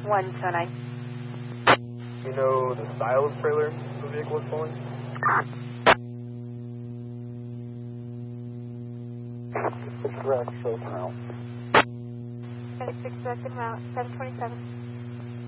109. You know the style of trailer the vehicle was pulling? 6 direct, show route. 6 direct route, 727.